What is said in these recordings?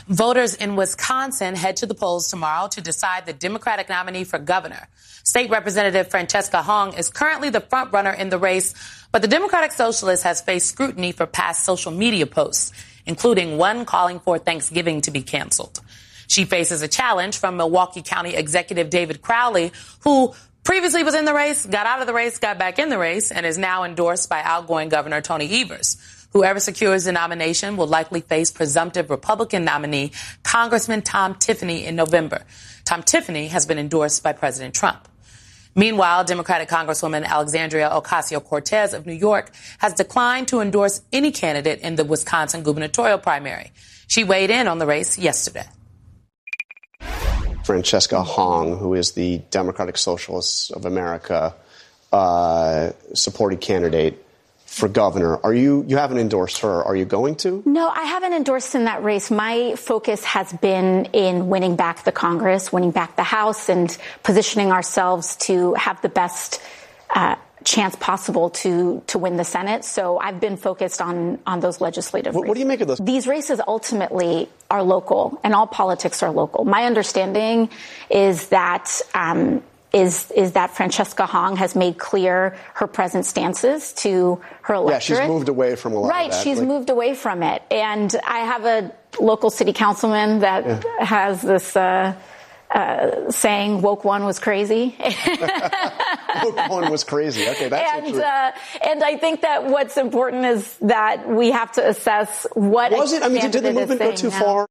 Voters in Wisconsin head to the polls tomorrow to decide the Democratic nominee for governor. State Representative Francesca Hong is currently the frontrunner in the race, but the Democratic Socialist has faced scrutiny for past social media posts, including one calling for Thanksgiving to be canceled. She faces a challenge from Milwaukee County Executive David Crowley, who previously was in the race, got out of the race, got back in the race, and is now endorsed by outgoing Governor Tony Evers. Whoever secures the nomination will likely face presumptive Republican nominee Congressman Tom Tiffany in November. Tom Tiffany has been endorsed by President Trump. Meanwhile, Democratic Congresswoman Alexandria Ocasio-Cortez of New York has declined to endorse any candidate in the Wisconsin gubernatorial primary. She weighed in on the race yesterday. Francesca Hong, who is the Democratic Socialists of America supported candidate for governor. You haven't endorsed her. Are you going to? No, I haven't endorsed in that race. My focus has been in winning back the Congress, winning back the House, and positioning ourselves to have the best chance possible to win the Senate. So I've been focused on those legislative races. What do you make of those? These races ultimately are local, and all politics are local. My understanding is that that Francesca Hong has made clear her present stances to her electorate. Yeah, she's moved away from a lot of that. Right, she's moved away from it. And I have a local city councilman that has this saying, woke one was crazy. Woke one was crazy. Okay, that's true. And I think that what's important is that we have to assess what was it? I mean, did the movement go too far?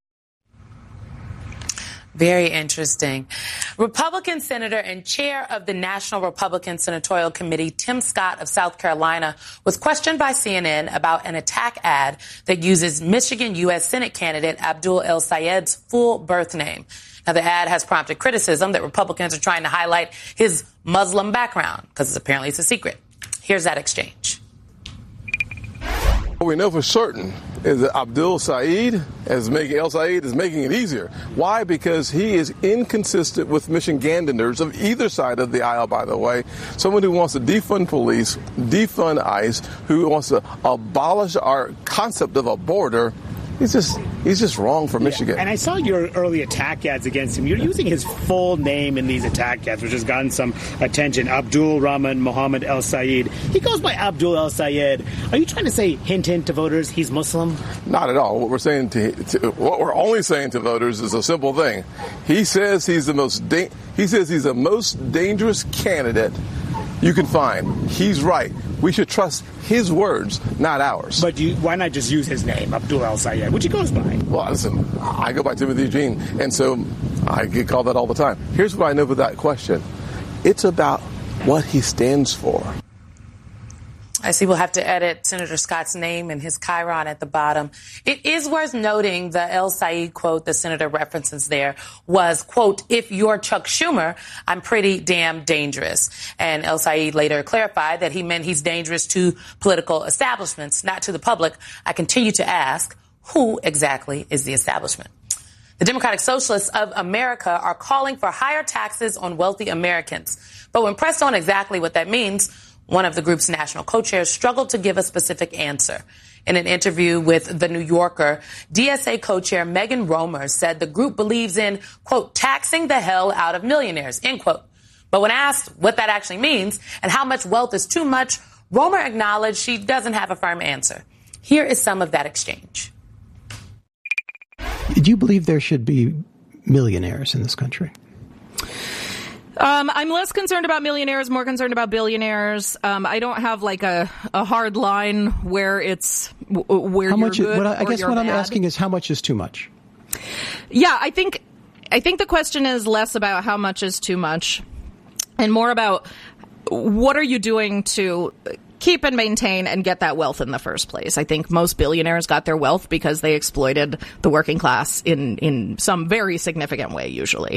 Very interesting. Republican Senator and chair of the National Republican Senatorial Committee, Tim Scott of South Carolina, was questioned by CNN about an attack ad that uses Michigan U.S. Senate candidate Abdul El-Sayed's full birth name. Now, the ad has prompted criticism that Republicans are trying to highlight his Muslim background because apparently it's a secret. Here's that exchange. What we know for certain is that Abdul El-Sayed is making it easier. Why? Because he is inconsistent with Michiganders of either side of the aisle, by the way. Someone who wants to defund police, defund ICE, who wants to abolish our concept of a border. He's just wrong for Michigan. And I saw your early attack ads against him. You're using his full name in these attack ads, which has gotten some attention. Abdul Rahman Mohammed El-Sayed. He goes by Abdul El-Sayed. Are you trying to say, hint, hint to voters, he's Muslim? Not at all. What we're only saying to voters is a simple thing. He says he's the most dangerous candidate you can find. He's right. We should trust his words, not ours. But why not just use his name, Abdul El-Sayed, which he goes by? Well, listen, I go by Timothy Eugene, and so I get called that all the time. Here's what I know with that question. It's about what he stands for. I see we'll have to edit Senator Scott's name and his chyron at the bottom. It is worth noting the El-Sayed quote the senator references there was, quote, if you're Chuck Schumer, I'm pretty damn dangerous. And El-Sayed later clarified that he meant he's dangerous to political establishments, not to the public. I continue to ask, who exactly is the establishment? The Democratic Socialists of America are calling for higher taxes on wealthy Americans. But when pressed on exactly what that means, one of the group's national co-chairs struggled to give a specific answer. In an interview with The New Yorker, DSA co-chair Megan Romer said the group believes in, quote, taxing the hell out of millionaires, end quote. But when asked what that actually means and how much wealth is too much, Romer acknowledged she doesn't have a firm answer. Here is some of that exchange. Do you believe there should be millionaires in this country? I'm less concerned about millionaires, more concerned about billionaires. I don't have like a hard line where it's where how you're much good I guess what bad. I'm asking is how much is too much? Yeah, I think the question is less about how much is too much and more about what are you doing to keep and maintain and get that wealth in the first place. I think most billionaires got their wealth because they exploited the working class in some very significant way, usually.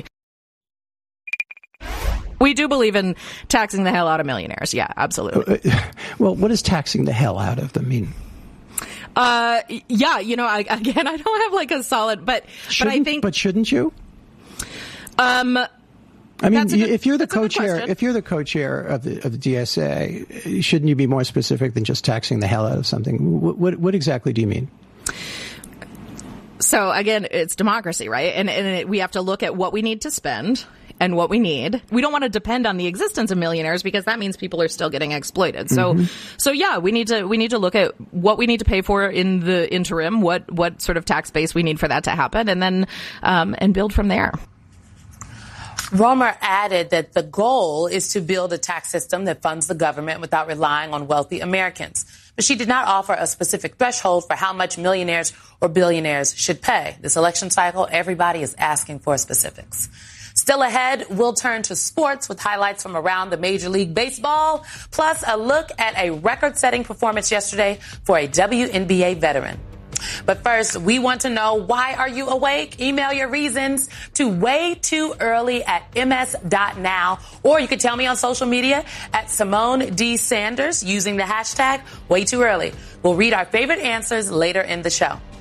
We do believe in taxing the hell out of millionaires. Yeah, absolutely. Well, what does taxing the hell out of them mean? Yeah, I don't have like a solid, but I think. But shouldn't you? I mean, if you're the co-chair of the DSA, shouldn't you be more specific than just taxing the hell out of something? What exactly do you mean? So again, it's democracy, right? And we have to look at what we need to spend and what we need. We don't want to depend on the existence of millionaires because that means people are still getting exploited. So yeah, we need to look at what we need to pay for in the interim, what sort of tax base we need for that to happen, and then and build from there. Romer added that the goal is to build a tax system that funds the government without relying on wealthy Americans. But she did not offer a specific threshold for how much millionaires or billionaires should pay. This election cycle, everybody is asking for specifics. Still ahead, we'll turn to sports with highlights from around the Major League Baseball, plus a look at a record-setting performance yesterday for a WNBA veteran. But first, we want to know, why are you awake? Email your reasons to waytooearly@ms.now, or you can tell me on social media at Simone D. Sanders using the hashtag #WayTooEarly. We'll read our favorite answers later in the show.